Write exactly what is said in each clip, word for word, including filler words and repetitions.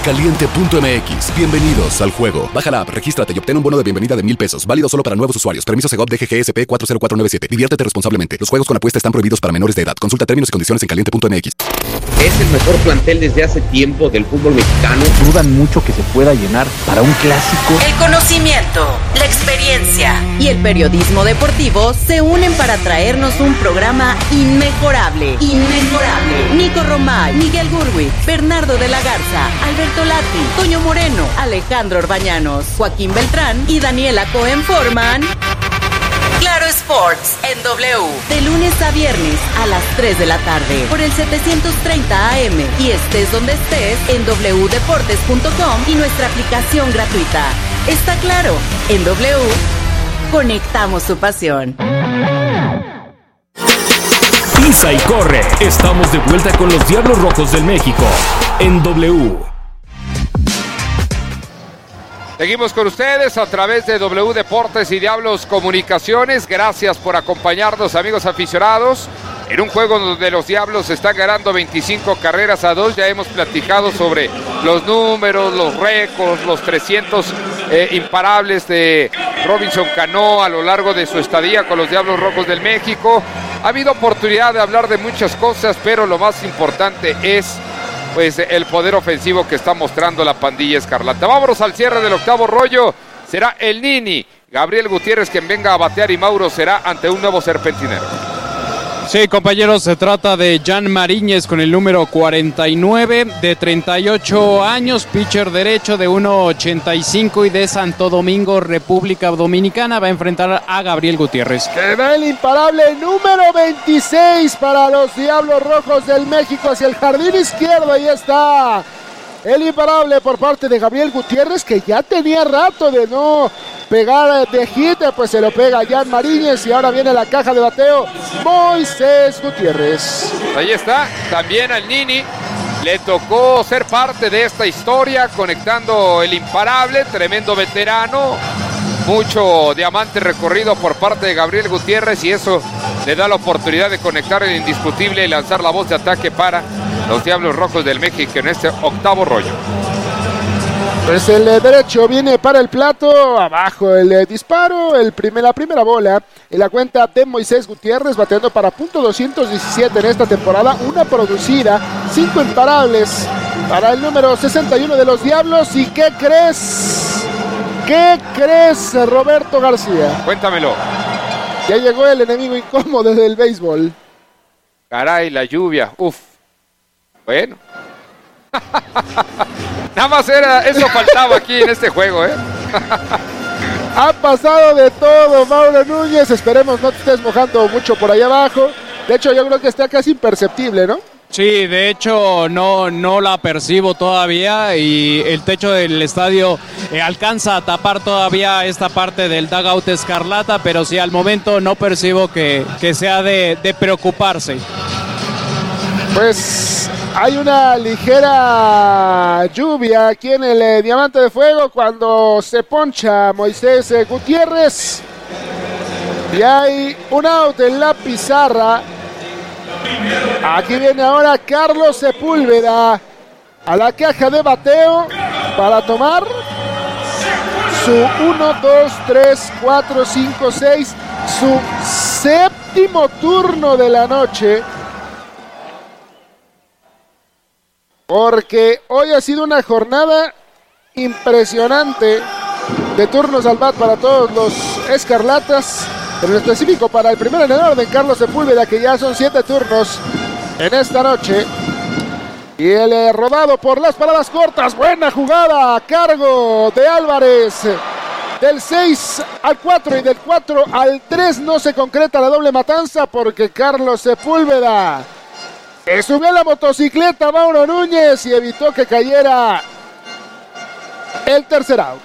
caliente punto m x. Bienvenidos al juego. Baja la app, regístrate y obtén un bono de bienvenida de mil pesos. Válido solo para nuevos usuarios. Permiso Segov D G G S P cuatro cero cuatro nueve siete. Diviértete responsablemente. Los juegos con apuesta están prohibidos para menores de edad. Consulta términos y condiciones en caliente punto m x. Es el mejor plantel desde hace tiempo del fútbol mexicano. Dudan mucho que se pueda llenar para un clásico. El conocimiento, la experiencia y el periodismo deportivo se unen para traernos un programa inmejorable. Inmejorable. Nico Romay, Miguel Gurwitz, Bernardo de la Garza, Alberto Lati, Toño Moreno, Alejandro Orbañanos, Joaquín Beltrán y Daniela Cohen forman Claro Sports en W, de lunes a viernes a las tres de la tarde por el setecientos treinta A M y estés donde estés en doble u deportes punto com y nuestra aplicación gratuita. Está claro, en W conectamos su pasión. Pisa y corre, estamos de vuelta con los Diablos Rojos del México en W. Seguimos con ustedes a través de W Deportes y Diablos Comunicaciones. Gracias por acompañarnos, amigos aficionados. En un juego donde los Diablos están ganando veinticinco carreras a dos. Ya hemos platicado sobre los números, los récords, los trescientos eh, imparables de Robinson Cano a lo largo de su estadía con los Diablos Rojos del México. Ha habido oportunidad de hablar de muchas cosas, pero lo más importante es pues el poder ofensivo que está mostrando la pandilla escarlata. Vámonos al cierre del octavo rollo. Será el Nini Gabriel Gutiérrez quien venga a batear y Mauro será ante un nuevo serpentinero. Sí, compañeros, se trata de Jan Mariñez con el número cuarenta y nueve, de treinta y ocho años, pitcher derecho de uno ochenta y cinco y de Santo Domingo, República Dominicana. Va a enfrentar a Gabriel Gutiérrez. Que va el imparable número veintiséis para los Diablos Rojos del México hacia el jardín izquierdo. Ahí está el imparable por parte de Gabriel Gutiérrez, que ya tenía rato de no pegar de hit, pues se lo pega Jan Mariñez y ahora viene la caja de bateo Moisés Gutiérrez. Ahí está, también al Nini le tocó ser parte de esta historia, conectando el imparable, tremendo veterano, mucho diamante recorrido por parte de Gabriel Gutiérrez y eso le da la oportunidad de conectar el indiscutible y lanzar la voz de ataque para los Diablos Rojos del México en este octavo rollo. Pues el derecho viene para el plato, abajo el disparo, el primer, la primera bola en la cuenta de Moisés Gutiérrez, bateando para punto doscientos diecisiete en esta temporada, una producida, cinco imparables para el número sesenta y uno de los Diablos. ¿Y qué crees? ¿Qué crees, Roberto García? Cuéntamelo. Ya llegó el enemigo incómodo del béisbol. Caray, la lluvia, uf. Bueno. Nada más era, eso faltaba aquí en este juego, ¿eh? Ha pasado de todo, Mauro Núñez. Esperemos no te estés mojando mucho por allá abajo. De hecho, yo creo que está casi imperceptible, ¿no? Sí, de hecho no, no la percibo todavía y el techo del estadio eh, alcanza a tapar todavía esta parte del dugout escarlata, pero sí, al momento no percibo que, que sea de, de preocuparse. Pues hay una ligera lluvia aquí en el eh, Diamante de Fuego cuando se poncha Moisés eh, Gutiérrez. Y hay un out en la pizarra. Aquí viene ahora Carlos Sepúlveda a la caja de bateo para tomar su uno, dos, tres, cuatro, cinco, seis, su séptimo turno de la noche. Porque hoy ha sido una jornada impresionante de turnos al bat para todos los escarlatas, pero en específico para el primero en el orden, Carlos Sepúlveda, que ya son siete turnos en esta noche. Y el eh, rodado por las paradas cortas, buena jugada a cargo de Álvarez. Del seis al cuatro y del cuatro al tres no se concreta la doble matanza porque Carlos Sepúlveda eh, subió a la motocicleta Mauro Núñez y evitó que cayera el tercer out.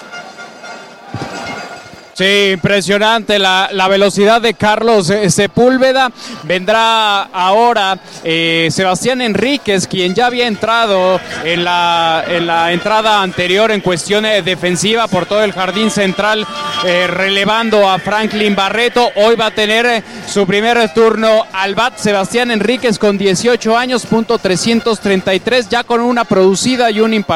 Sí, impresionante la, la velocidad de Carlos eh, Sepúlveda. Vendrá ahora eh, Sebastián Enríquez, quien ya había entrado en la, en la entrada anterior en cuestiones defensiva por todo el jardín central, eh, relevando a Franklin Barreto. Hoy va a tener eh, su primer turno al bat Sebastián Enríquez con dieciocho años, punto trescientos treinta y tres, ya con una producida y un impacto.